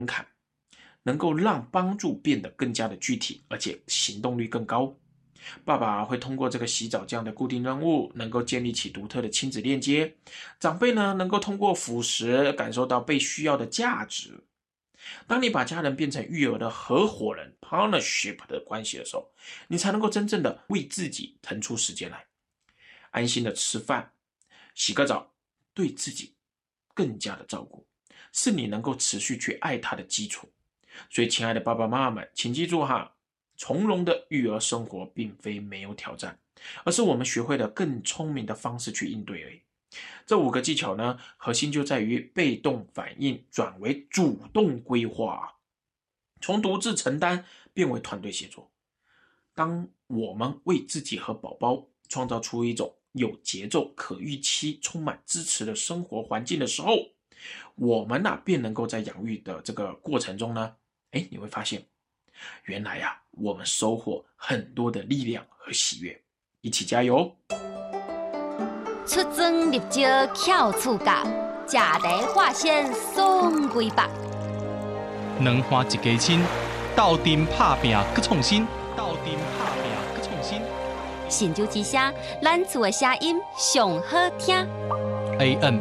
坎，能够让帮助变得更加的具体，而且行动力更高。爸爸会通过这个洗澡这样的固定任务，能够建立起独特的亲子链接。长辈呢，能够通过辅食感受到被需要的价值。当你把家人变成育儿的合伙人 partnership 的关系的时候，你才能够真正的为自己腾出时间来，安心的吃饭、洗个澡，对自己更加的照顾，是你能够持续去爱他的基础。所以亲爱的爸爸妈妈们，请记住哈，从容的育儿生活并非没有挑战，而是我们学会了更聪明的方式去应对而已。这5个技巧呢，核心就在于被动反应转为主动规划，从独自承担变为团队协作。当我们为自己和宝宝创造出一种有节奏、可预期、充满支持的生活环境的时候，我们便能够在养育的这个过程中呢，你会发现原来我们收获很多的力量和喜悦。一起加油！ 出庄入石巧厝教，食茶化纤送规百。 两花一家亲，斗阵拍拼搁创新，斗阵拍拼搁创新。 神州之声，咱厝的声音上好听。 AM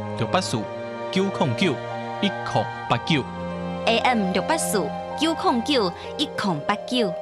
684-909-1089 AM 684-909-1089。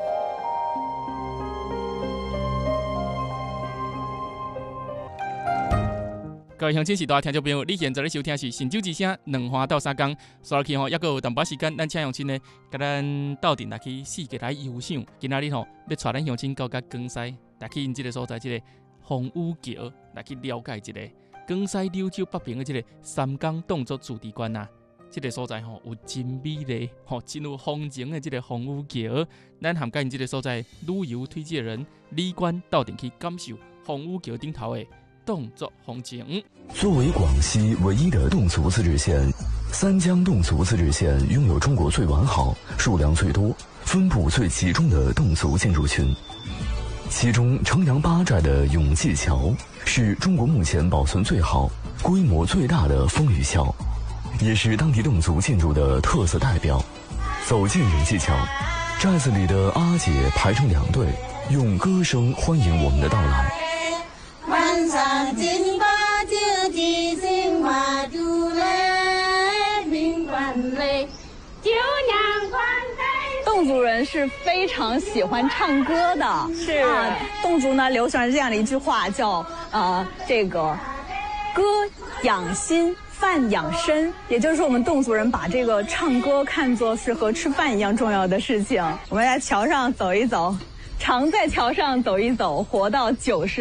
各位乡亲、时代听众朋友，你现在咧收听是神州之声2花到3工，所以去还有淡薄时间，咱请乡亲呢，甲咱斗阵来去四界来游赏。今仔日要带咱乡亲到甲江西，来去因这个所在，这个风雨桥来去了解一个江西柳州北边的这个三江侗族祖地馆啊。这个所在有真美丽、真有风情的这个风雨桥，咱涵盖因这个所在旅游推荐人李官斗阵去感受风雨桥顶头的侗族风情。 作为广西唯一的侗族自治县，三江侗族自治县拥有中国最完好、数量最多、分布最集中的侗族建筑群。其中，城阳八寨的永济桥是中国目前保存最好、规模最大的风雨桥，也是当地侗族建筑的特色代表。走进永济桥，寨子里的阿姐排成2队，用歌声欢迎我们的到来。 晚上金瓜酒鸡心花竹嘞，明冠嘞，九娘冠带。 侗族人是非常喜欢唱歌的， 是侗族呢流传这样的一句话，叫这个歌养心，饭养身，也就是说我们侗族人把这个唱歌看作是和吃饭一样重要的事情。我们在桥上走一走，常在桥上走一走，活到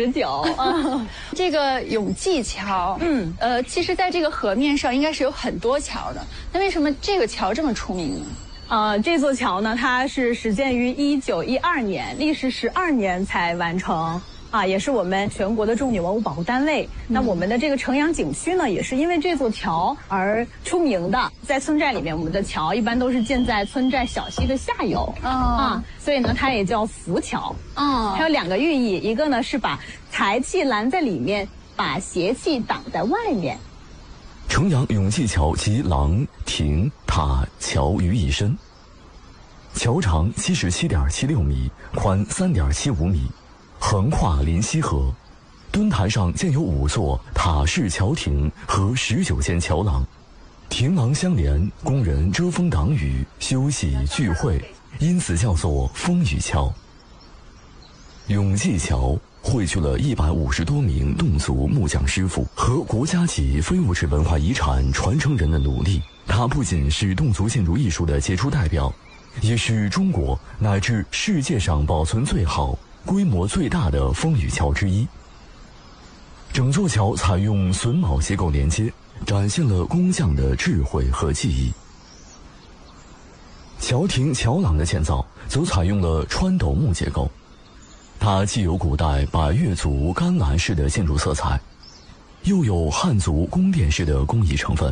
99。 这个永济桥，其实在这个河面上应该是有很多桥的，那为什么这个桥这么出名呢？ 这座桥呢，它是始建于1912年，历时12年才完成。也是我们全国的重点文物保护单位。那我们的这个城阳景区呢，也是因为这座桥而出名的。在村寨里面，我们的桥一般都是建在村寨小溪的下游所以呢，它也叫浮桥。它有2个寓意，一个呢是把财气拦在里面，把邪气挡在外面。 城阳永济桥集廊、亭、塔、桥于一身，桥长77.76米，宽3.75米。横跨临溪河，墩台上建有5座塔式桥亭和19间桥廊，亭廊相连，供人遮风挡雨、休息聚会，因此叫做风雨桥。永济桥汇聚了150多名侗族木匠师傅和国家级非物质文化遗产传承人的努力。它不仅是侗族建筑艺术的杰出代表，也是中国乃至世界上保存最好、规模最大的风雨桥之一。整座桥采用榫卯结构连接，展现了工匠的智慧和技艺。桥亭、桥廊的建造则采用了穿斗木结构，它既有古代百越族甘蓝式的建筑色彩，又有汉族宫殿式的工艺成分。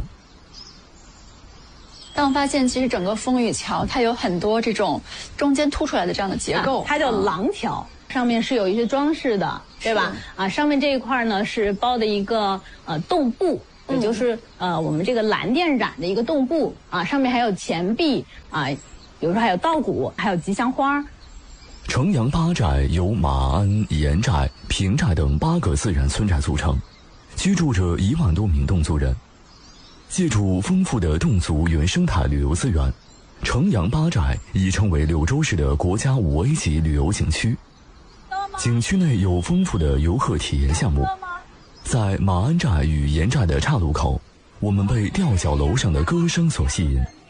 但我发现，其实整个风雨桥它有很多这种中间凸出来的这样的结构， 它叫廊条。上面是有一些装饰的，对吧？上面这一块呢是包的一个洞布， 也就是我们这个蓝靛染的一个洞布啊，上面还有钱币啊，有时候还有稻谷，还有吉祥花。 城阳八寨由马鞍、盐寨、平寨等8个自然村寨组成，居住着1万多名侗族人。借助丰富的侗族原生态旅游资源，城阳八寨已成为柳州市的国家5A 级旅游景区。景区内有丰富的游客体验项目。在马鞍寨与盐寨的岔路口，我们被吊脚楼上的歌声所吸引。